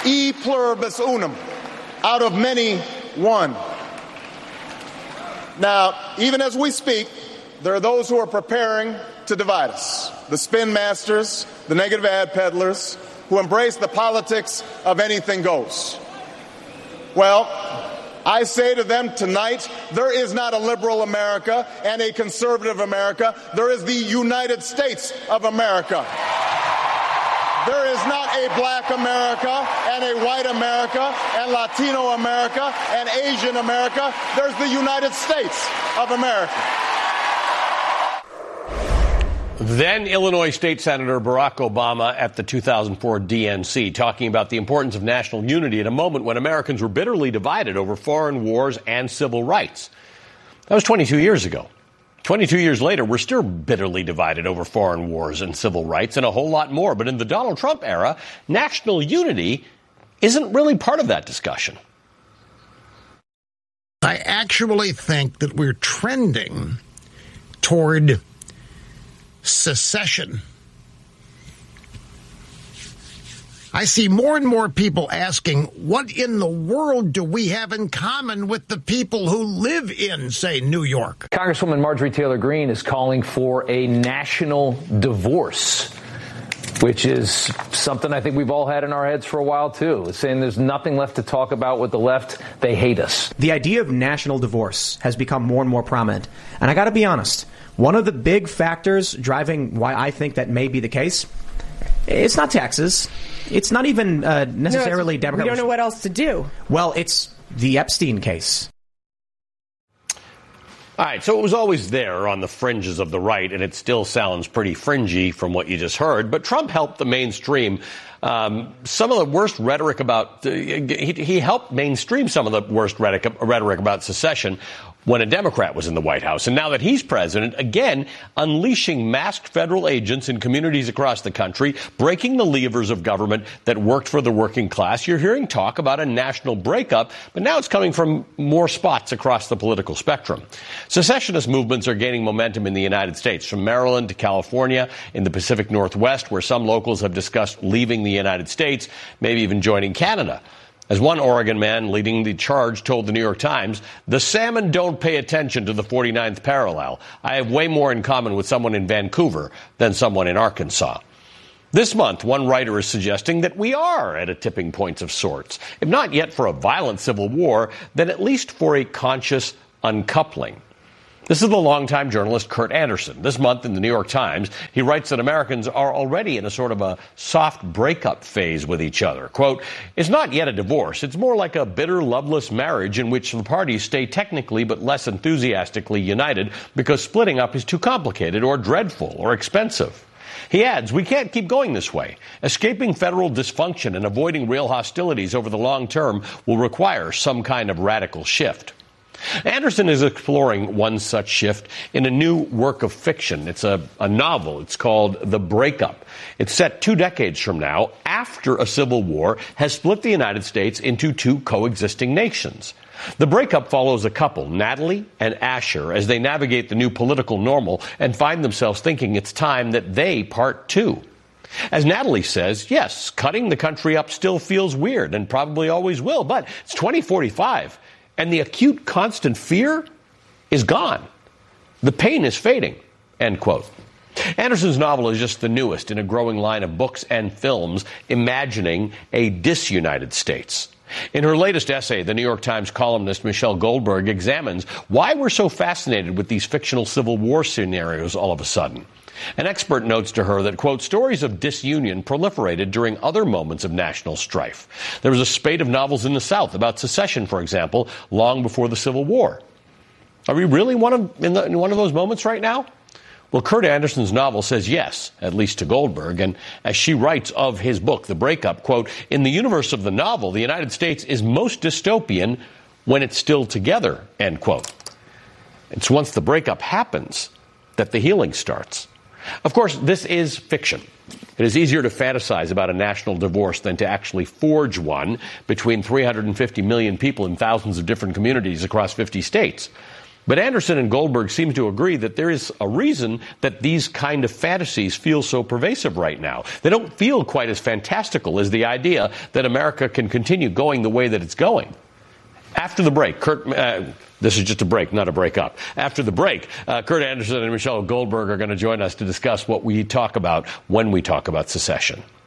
E pluribus unum, out of many, one. Now, even as we speak, there are those who are preparing to divide us. The spin masters, the negative ad peddlers, who embrace the politics of anything goes. Well, I say to them tonight, there is not a liberal America and a conservative America. There is the United States of America. There is not a black America and a white America and Latino America and Asian America. There's the United States of America. Then Illinois State Senator Barack Obama at the 2004 DNC, talking about the importance of national unity at a moment when Americans were bitterly divided over foreign wars and civil rights. That was 22 years ago. 22 years later, we're still bitterly divided over foreign wars and civil rights and a whole lot more. But in the Donald Trump era, national unity isn't really part of that discussion. I actually think that we're trending toward secession. I see more and more people asking, what in the world do we have in common with the people who live in, say, New York? Congresswoman Marjorie Taylor Greene is calling for a national divorce, which is something I think we've all had in our heads for a while, too. It's saying there's nothing left to talk about with the left. They hate us. The idea of national divorce has become more and more prominent. And I got to be honest, one of the big factors driving why I think that may be the case, it's not taxes. It's not even necessarily Democrats. We don't know what else to do. Well, it's the Epstein case. All right, so it was always there on the fringes of the right, and it still sounds pretty fringy from what you just heard. But Trump helped the mainstream. Some of the worst rhetoric about he helped mainstream some of the worst rhetoric about secession when a Democrat was in the White House. And now that he's president, again, unleashing masked federal agents in communities across the country, breaking the levers of government that worked for the working class. You're hearing talk about a national breakup, but now it's coming from more spots across the political spectrum. Secessionist movements are gaining momentum in the United States, from Maryland to California, in the Pacific Northwest, where some locals have discussed leaving the United States, maybe even joining Canada. As one Oregon man leading the charge told the New York Times, the salmon don't pay attention to the 49th parallel. I have way more in common with someone in Vancouver than someone in Arkansas. This month, one writer is suggesting that we are at a tipping point of sorts. If not yet for a violent civil war, then at least for a conscious uncoupling. This is the longtime journalist Kurt Andersen. This month in the New York Times, he writes that Americans are already in a sort of a soft breakup phase with each other. Quote, it's not yet a divorce. It's more like a bitter, loveless marriage in which the parties stay technically but less enthusiastically united because splitting up is too complicated or dreadful or expensive. He adds, we can't keep going this way. Escaping federal dysfunction and avoiding real hostilities over the long term will require some kind of radical shift. Anderson is exploring one such shift in a new work of fiction. It's a novel. It's called The Breakup. It's set 2 decades from now, after a civil war has split the United States into 2 coexisting nations. The Breakup follows a couple, Natalie and Asher, as they navigate the new political normal and find themselves thinking it's time that they part too. As Natalie says, yes, cutting the country up still feels weird and probably always will, but it's 2045. And the acute, constant fear is gone. The pain is fading, end quote. Anderson's novel is just the newest in a growing line of books and films imagining a disunited States. In her latest essay, the New York Times columnist Michelle Goldberg examines why we're so fascinated with these fictional Civil War scenarios all of a sudden. An expert notes to her that, quote, stories of disunion proliferated during other moments of national strife. There was a spate of novels in the South about secession, for example, long before the Civil War. Are we really in one of those moments right now? Well, Kurt Andersen's novel says yes, at least to Goldberg, and as she writes of his book, The Breakup, quote, in the universe of the novel, the United States is most dystopian when it's still together, end quote. It's once the breakup happens that the healing starts. Of course, this is fiction. It is easier to fantasize about a national divorce than to actually forge one between 350 million people in thousands of different communities across 50 states. But Anderson and Goldberg seem to agree that there is a reason that these kind of fantasies feel so pervasive right now. They don't feel quite as fantastical as the idea that America can continue going the way that it's going. After the break, this is just a break, not a breakup. After the break, Kurt Anderson and Michelle Goldberg are going to join us to discuss what we talk about when we talk about secession.